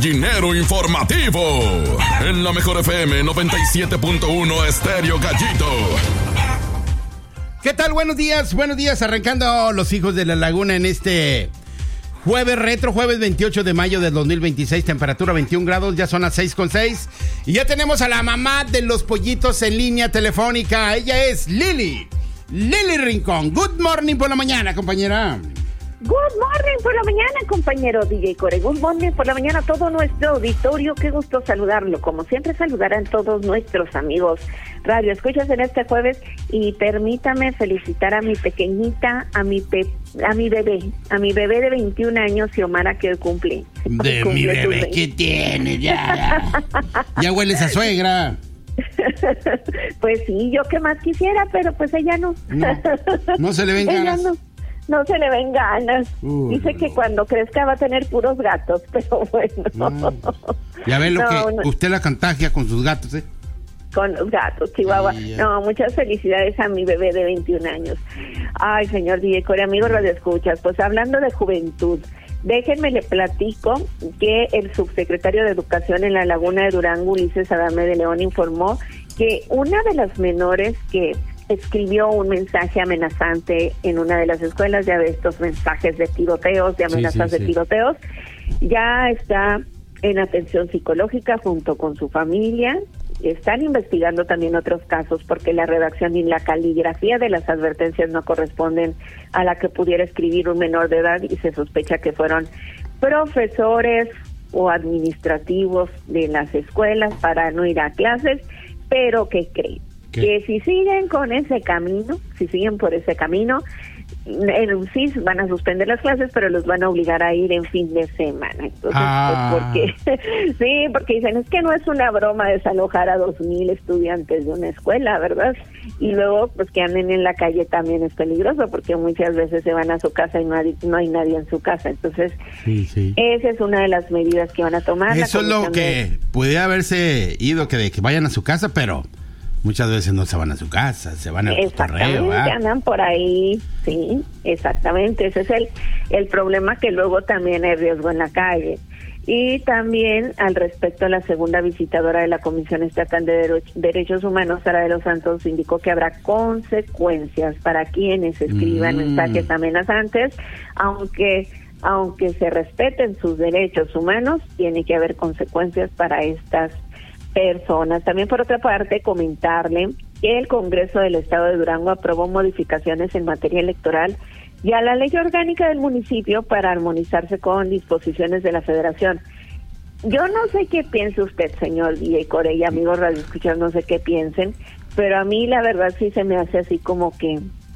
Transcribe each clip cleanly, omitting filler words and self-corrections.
Dinero informativo. En la mejor FM 97.1 Estéreo Gallito. ¿Qué tal? Buenos días. Arrancando los hijos de la laguna en este jueves retro, jueves 28 de mayo del 2026, temperatura 21 grados, ya son las 6:06. Y ya tenemos a la mamá de los pollitos en línea telefónica. Ella es Lili Rincón. Good morning por la mañana, compañera. Good morning por la mañana, compañero DJ Core. Good morning por la mañana a todo nuestro auditorio. Qué gusto saludarlo. Como siempre, saludarán todos nuestros amigos radio escuchas en este jueves. Y permítame felicitar a mi pequeñita, a mi bebé de 21 años, Xiomara, que hoy cumple. De mi bebé, ¿qué tiene? Ya hueles a suegra. Pues sí, yo que más quisiera, pero pues ella no. No se le ven ganas. No se le ven ganas. Dice que cuando crezca va a tener puros gatos, pero bueno. Ya ven lo que usted la contagia con sus gatos, ¿eh? Con los gatos, Chihuahua. No, muchas felicidades a mi bebé de 21 años. Ay, señor DJ Core, amigos radioescuchas, pues hablando de juventud, déjenme le platico que el subsecretario de Educación en la Laguna de Durango, Ulises Adame de León, informó que una de las menores que escribió un mensaje amenazante en una de las escuelas, ya de estos mensajes de tiroteos, de amenazas de tiroteos, ya está en atención psicológica junto con su familia. Están investigando también otros casos porque la redacción y la caligrafía de las advertencias no corresponden a la que pudiera escribir un menor de edad y se sospecha que fueron profesores o administrativos de las escuelas para no ir a clases, pero ¿qué creen? Que si siguen con ese camino, si siguen por ese camino, en un CIS van a suspender las clases, pero los van a obligar a ir en fin de semana. Entonces, porque dicen, es que no es una broma desalojar a 2,000 estudiantes de una escuela, ¿verdad? Y luego, pues que anden en la calle también es peligroso, porque muchas veces se van a su casa y no hay nadie en su casa. Entonces, esa es una de las medidas que van a tomar. Eso es lo que pudiera haberse ido, que vayan a su casa, pero muchas veces no se van a su casa, se van al cotorreo, ¿verdad? Andan por ahí, sí, exactamente. Ese es el problema, que luego también hay riesgo en la calle. Y también al respecto, la segunda visitadora de la Comisión Estatal de Derechos Humanos, Sara de los Santos, indicó que habrá consecuencias para quienes escriban mensajes amenazantes, aunque se respeten sus derechos humanos, tiene que haber consecuencias para estas personas. También, por otra parte, comentarle que el Congreso del Estado de Durango aprobó modificaciones en materia electoral y a la ley orgánica del municipio para armonizarse con disposiciones de la Federación. Yo no sé qué piense usted, señor DJ Core, y amigos radioescuchas, no sé qué piensen, pero a mí la verdad sí se me hace así como que,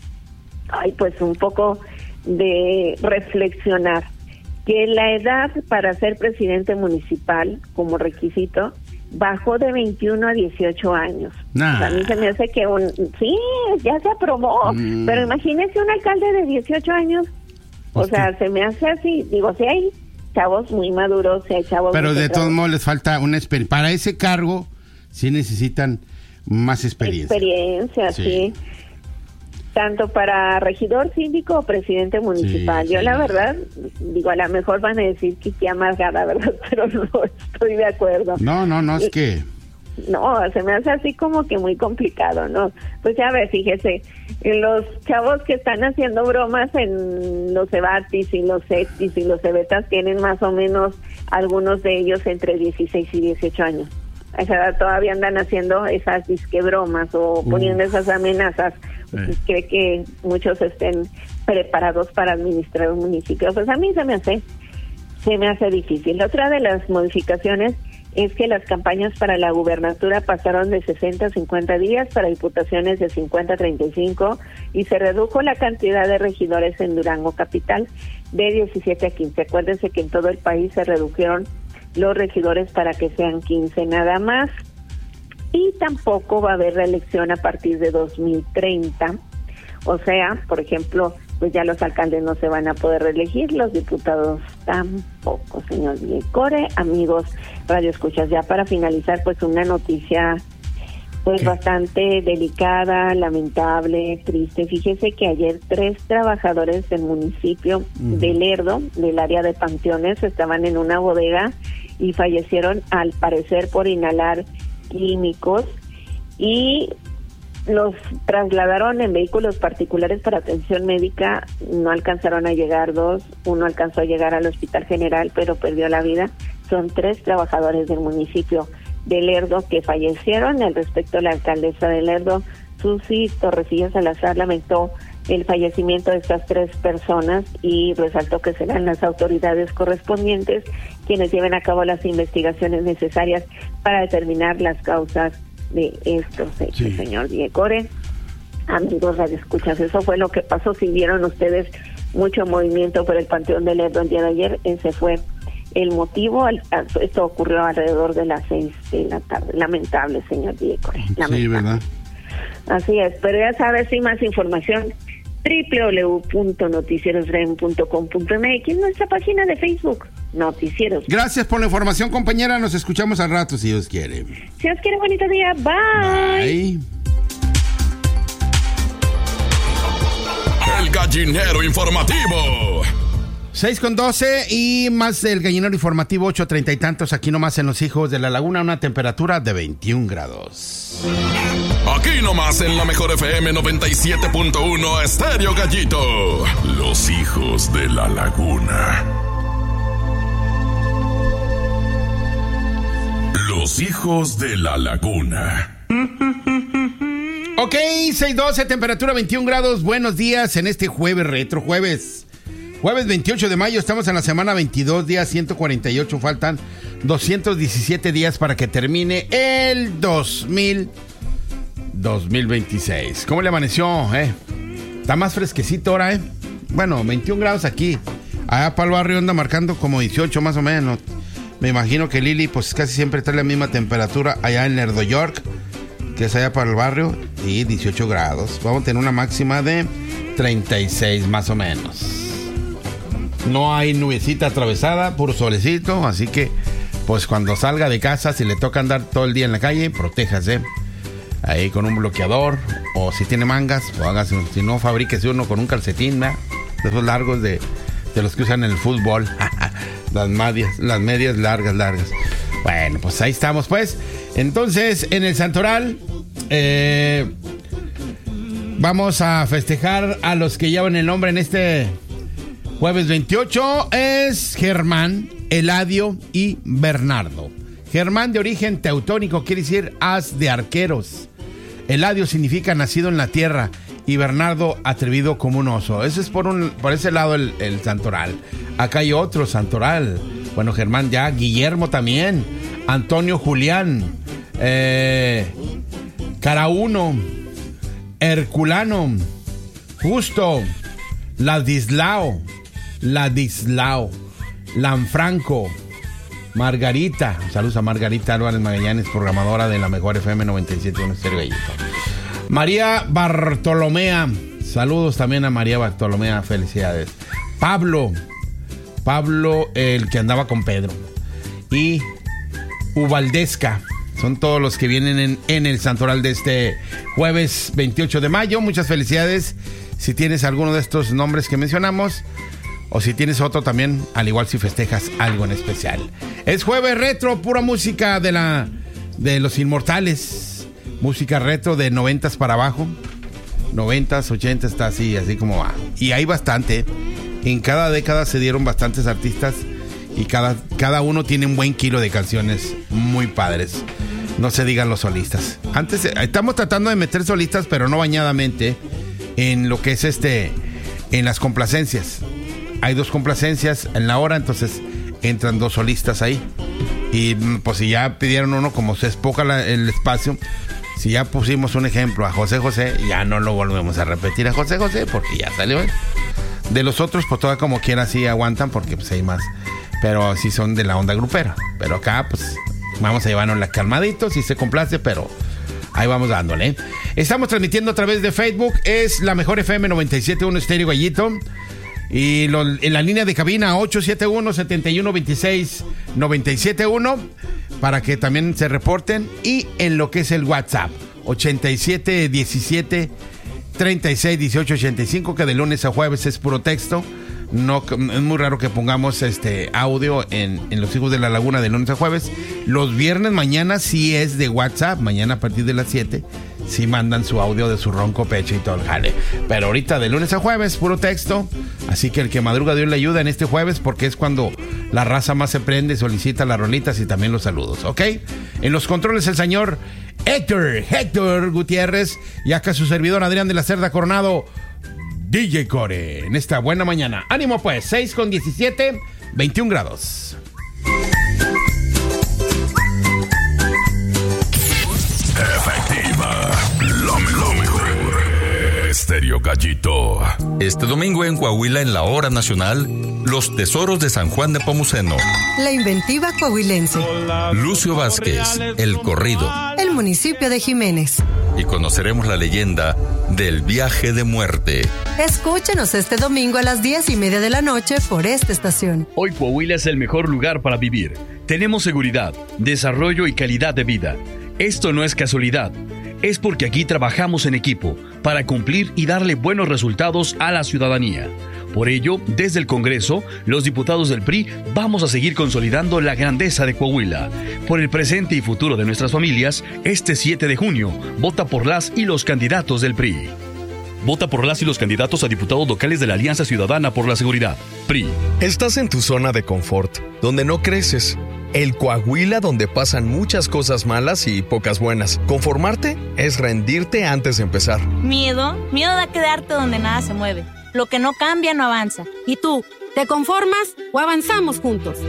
pues un poco de reflexionar, que la edad para ser presidente municipal como requisito bajó de 21 a 18 años. A mí se me hace que sí, ya se aprobó, pero imagínese un alcalde de 18 años, se me hace así, digo, si hay chavos muy maduros, si hay chavos... Pero de todos modos les falta una experiencia, para ese cargo sí necesitan más experiencia. Experiencia, sí. Tanto para regidor, síndico o presidente municipal. Yo la verdad, digo, a lo mejor van a decir que qué amargada, ¿verdad? Pero no estoy de acuerdo. No, es que... No, se me hace así como que muy complicado, ¿no? Pues ya ves, fíjese, los chavos que están haciendo bromas en los Ebatis y los Cetis y los Cebetas tienen más o menos, algunos de ellos, entre 16 y 18 años. O sea, todavía andan haciendo esas disque bromas o poniendo esas amenazas. Cree que muchos estén preparados para administrar un municipio. Pues a mí se me hace difícil. Otra de las modificaciones es que las campañas para la gubernatura pasaron de 60 a 50 días, para diputaciones de 50 a 35, y se redujo la cantidad de regidores en Durango capital de 17 a 15. Acuérdense que en todo el país se redujeron los regidores para que sean 15 nada más. Y tampoco va a haber reelección a partir de 2030. O sea, por ejemplo, pues ya los alcaldes no se van a poder reelegir, los diputados tampoco, señor Core. Amigos radioescuchas, ya para finalizar, pues una noticia pues bastante delicada, lamentable, triste. Fíjese que ayer 3 trabajadores del municipio de Lerdo, del área de Panteones, estaban en una bodega y fallecieron al parecer por inhalar químicos, y los trasladaron en vehículos particulares para atención médica. No alcanzaron a llegar 2, uno alcanzó a llegar al Hospital General, pero perdió la vida. Son 3 trabajadores del municipio de Lerdo que fallecieron. Al respecto, la alcaldesa de Lerdo, Susi Torrecilla Salazar, lamentó el fallecimiento de estas 3 personas y resaltó que serán las autoridades correspondientes quienes lleven a cabo las investigaciones necesarias para determinar las causas de estos hechos. Sí. Señor Diecore, amigos radioescuchas, eso fue lo que pasó. Si vieron ustedes mucho movimiento por el Panteón de Lerdo el día de ayer, ese fue el motivo. Esto ocurrió alrededor de las 6 de la tarde. Lamentable, señor Diecore. Sí, ¿verdad? Así es, pero ya sabes, sin más información, www.noticierosren.com.mx, nuestra página de Facebook, Noticieros. Gracias por la información, compañera. Nos escuchamos al rato, si Dios quiere. Si Dios quiere, bonito día. Bye. Bye. El gallinero informativo. 6:12 y más del gallinero informativo, 8:30 y tantos, aquí nomás en Los Hijos de la Laguna, una temperatura de 21 grados. Aquí nomás en la mejor FM 97.1 Estéreo Gallito. Los Hijos de la Laguna. Los Hijos de la Laguna. Ok, 6:12, temperatura 21 grados. Buenos días en este jueves retro, jueves 28 de mayo. Estamos en la semana 22, días 148. Faltan 217 días para que termine el 2026. ¿Cómo le amaneció? Está más fresquecito ahora, Bueno, 21 grados aquí. Allá para el barrio anda marcando como 18 más o menos. Me imagino que Lili pues casi siempre trae la misma temperatura allá en Lerdo York, que es allá para el barrio, y 18 grados. Vamos a tener una máxima de 36 más o menos. No hay nubecita atravesada, puro solecito, así que pues cuando salga de casa, si le toca andar todo el día en la calle, protéjase ahí con un bloqueador, o si tiene mangas, o hágase, si no, fabríquese uno con un calcetín, ¿no? De esos largos de los que usan en el fútbol. las medias largas. Bueno, pues ahí estamos, pues. Entonces, en el Santoral vamos a festejar a los que llevan el nombre en este jueves 28. Es Germán, Eladio y Bernardo. Germán, de origen teutónico, quiere decir haz de arqueros. Eladio significa nacido en la tierra, y Bernardo, atrevido como un oso. Ese es por ese lado el santoral. Acá hay otro santoral. Bueno, Germán ya, Guillermo también, Antonio Julián, Carauno, Herculano, Justo, Ladislao, Lanfranco, Margarita. Saludos a Margarita Álvarez Magallanes, programadora de la mejor FM 97.1 Estéreo Gallito. María Bartolomea, saludos también a María Bartolomea, felicidades. Pablo, el que andaba con Pedro. Y Ubaldesca, son todos los que vienen en el santoral de este jueves 28 de mayo. Muchas felicidades si tienes alguno de estos nombres que mencionamos, o si tienes otro también, al igual si festejas algo en especial. Es jueves retro, pura música de los inmortales. Música retro de 90s para abajo. 90s, 80s, está así como va. Y hay bastante. En cada década se dieron bastantes artistas, y cada uno tiene un buen kilo de canciones muy padres. No se digan los solistas. Antes estamos tratando de meter solistas, pero no bañadamente, en lo que es en las complacencias. Hay 2 complacencias en la hora, entonces entran 2 solistas ahí. Y pues si ya pidieron uno, como se es poca el espacio, si ya pusimos un ejemplo a José José, ya no lo volvemos a repetir a José José, porque ya salió. De los otros, pues todavía como quiera sí aguantan, porque pues hay más. Pero sí son de la onda grupera. Pero acá, pues vamos a llevarnos la calmadito, si se complace, pero ahí vamos dándole. Estamos transmitiendo a través de Facebook, es la mejor FM 97.1 Estéreo Gallito. Y en la línea de cabina 871-7126-971 para que también se reporten, y en lo que es el WhatsApp 8717 361885, que de lunes a jueves es puro texto. No, es muy raro que pongamos audio en Los Hijos de la Laguna de lunes a jueves. Los viernes mañana sí es de WhatsApp. Mañana a partir de las 7 sí mandan su audio de su ronco pecho y todo el jale. Pero ahorita de lunes a jueves puro texto. Así que el que madruga Dios le ayuda en este jueves, porque es cuando la raza más se prende, solicita las rolitas y también los saludos, ¿ok? En los controles el señor Héctor Gutiérrez, y acá su servidor Adrián de la Cerda Coronado, DJ Core, en esta buena mañana. Ánimo pues, 6:17, 21 grados. Efectiva, lo mejor. Estéreo Gallito. Este domingo en Coahuila, en la hora nacional, los tesoros de San Juan de Pomuceno. La inventiva coahuilense. Lucio Vázquez, el corrido. El municipio de Jiménez. Y conoceremos la leyenda del viaje de muerte. Escúchenos este domingo a las 10:30 de la noche por esta estación. Hoy Coahuila es el mejor lugar para vivir. Tenemos seguridad, desarrollo y calidad de vida. Esto no es casualidad. Es porque aquí trabajamos en equipo para cumplir y darle buenos resultados a la ciudadanía. Por ello, desde el Congreso, los diputados del PRI vamos a seguir consolidando la grandeza de Coahuila. Por el presente y futuro de nuestras familias, este 7 de junio, vota por las y los candidatos del PRI. Vota por las y los candidatos a diputados locales de la Alianza Ciudadana por la Seguridad, PRI. Estás en tu zona de confort, donde no creces. El Coahuila donde pasan muchas cosas malas y pocas buenas. Conformarte es rendirte antes de empezar. Miedo de quedarte donde nada se mueve. Lo que no cambia no avanza. ¿Y tú? ¿Te conformas o avanzamos juntos?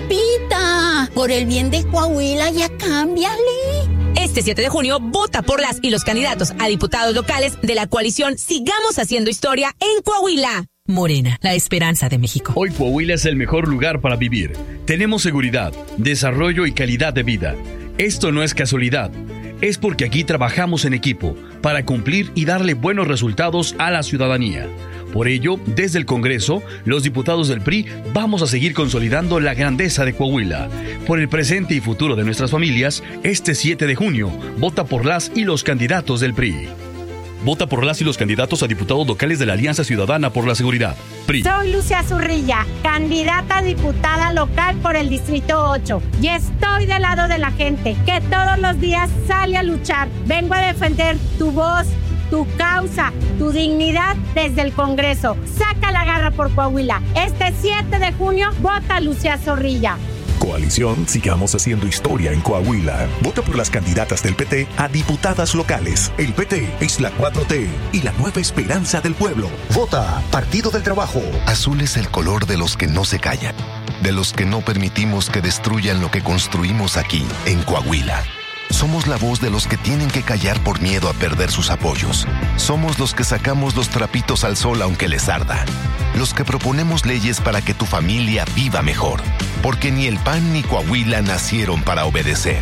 Lupita, por el bien de Coahuila ya cámbiale. Este 7 de junio, vota por las y los candidatos a diputados locales de la coalición Sigamos Haciendo Historia en Coahuila. Morena, la esperanza de México. Hoy Coahuila es el mejor lugar para vivir. Tenemos seguridad, desarrollo y calidad de vida. Esto no es casualidad. Es porque aquí trabajamos en equipo para cumplir y darle buenos resultados a la ciudadanía. Por ello, desde el Congreso, los diputados del PRI vamos a seguir consolidando la grandeza de Coahuila. Por el presente y futuro de nuestras familias, este 7 de junio, vota por las y los candidatos del PRI. Vota por las y los candidatos a diputados locales de la Alianza Ciudadana por la Seguridad, PRI. Soy Lucia Zurrilla, candidata a diputada local por el Distrito 8. Y estoy del lado de la gente, que todos los días sale a luchar. Vengo a defender tu voz, tu causa, tu dignidad desde el Congreso. Saca la garra por Coahuila. Este 7 de junio, vota Lucia Zorrilla. Coalición Sigamos Haciendo Historia en Coahuila. Vota por las candidatas del PT a diputadas locales. El PT es la 4T y la nueva esperanza del pueblo. Vota Partido del Trabajo. Azul es el color de los que no se callan, de los que no permitimos que destruyan lo que construimos aquí, en Coahuila. Somos la voz de los que tienen que callar por miedo a perder sus apoyos. Somos los que sacamos los trapitos al sol aunque les arda. Los que proponemos leyes para que tu familia viva mejor. Porque ni el PAN ni Coahuila nacieron para obedecer.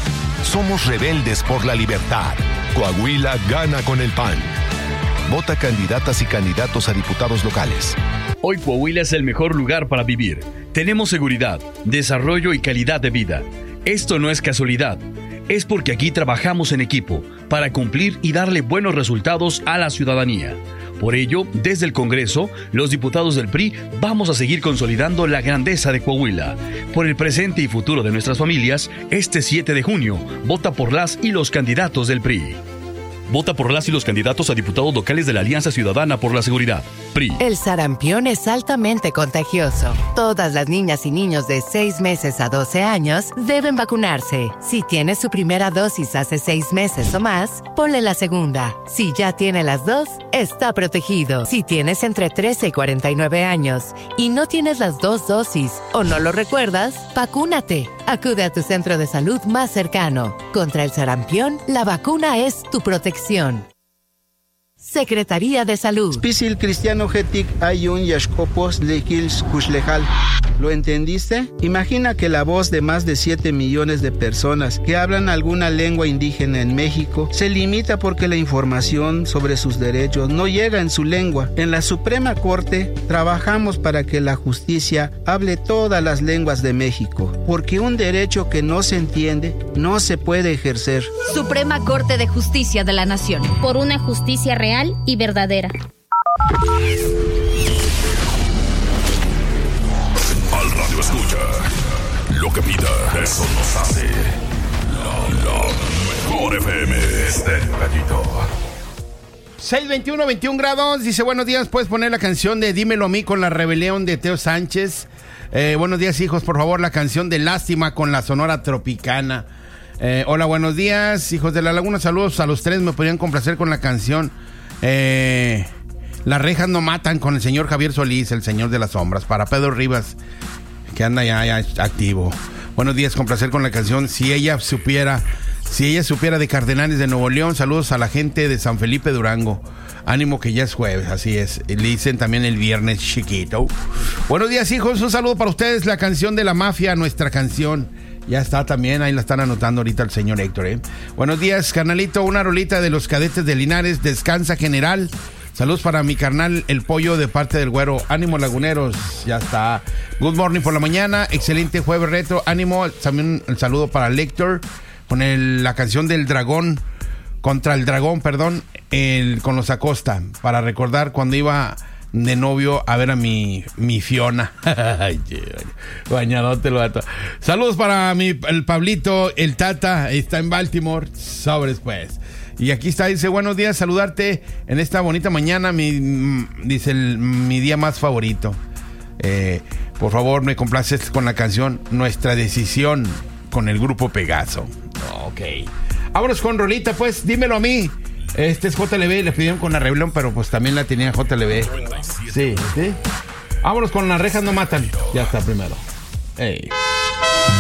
Somos rebeldes por la libertad. Coahuila gana con el PAN. Vota candidatas y candidatos a diputados locales. Hoy Coahuila es el mejor lugar para vivir. Tenemos seguridad, desarrollo y calidad de vida. Esto no es casualidad. Es porque aquí trabajamos en equipo para cumplir y darle buenos resultados a la ciudadanía. Por ello, desde el Congreso, los diputados del PRI vamos a seguir consolidando la grandeza de Coahuila. Por el presente y futuro de nuestras familias, este 7 de junio, vota por las y los candidatos del PRI. Vota por las y los candidatos a diputados locales de la Alianza Ciudadana por la Seguridad, PRI. El sarampión es altamente contagioso. Todas las niñas y niños de 6 meses a 12 años deben vacunarse. Si tiene su primera dosis hace 6 meses o más, ponle la segunda. Si ya tiene las 2, está protegido. Si tienes entre 13 y 49 años y no tienes las 2 dosis o no lo recuerdas, vacúnate. Acude a tu centro de salud más cercano. Contra el sarampión, la vacuna es tu protección. Secretaría de Salud. Spisil Cristiano Getik Ayun Yashkopos Lekils Kuslejal. ¿Lo entendiste? Imagina que la voz de más de 7 millones de personas que hablan alguna lengua indígena en México se limita porque la información sobre sus derechos no llega en su lengua. En la Suprema Corte trabajamos para que la justicia hable todas las lenguas de México, porque un derecho que no se entiende no se puede ejercer. Suprema Corte de Justicia de la Nación. Por una justicia real y verdadera. Al radio escucha lo que pida, eso nos hace la mejor FM. Estéreo Gallito. 6:21, 21 grados. Dice, buenos días, ¿puedes poner la canción de Dímelo a mí con la rebelión de Teo Sánchez? Buenos días, hijos, por favor, la canción de Lástima con la Sonora Tropicana. Hola, buenos días, hijos de la Laguna, saludos a los tres, me podrían complacer con la canción Las rejas no matan con el señor Javier Solís, el señor de las sombras, para Pedro Rivas, que anda ya activo. Buenos días, complacer con la canción Si ella supiera de Cardenales de Nuevo León. Saludos a la gente de San Felipe Durango. Ánimo que ya es jueves, así es. Le dicen también el viernes chiquito. Buenos días, hijos, un saludo para ustedes. La canción de La Mafia, nuestra canción. Ya está también, ahí la están anotando ahorita el señor Héctor, Buenos días, carnalito, una rolita de los Cadetes de Linares, Descansa General. Saludos para mi carnal El Pollo de parte del Güero. Ánimo, laguneros, ya está. Good morning por la mañana, excelente jueves retro. Ánimo, también el saludo para Héctor con la canción del dragón, contra el dragón, perdón, con los Acosta, para recordar cuando iba de novio a ver a mi Fiona. Bañadote el vato. Saludos para el Pablito, el Tata, está en Baltimore. Sobres pues. Y aquí está, dice, buenos días, saludarte en esta bonita mañana, dice mi día más favorito. Por favor, me complaces con la canción Nuestra Decisión con el grupo Pegaso. Ok. Vámonos con rolita, pues, dímelo a mí. Este es JLB, le pidieron con la rebelión, pero pues también la tenía JLB. Sí. Vámonos con Las rejas no matan. Ya está primero. Hey.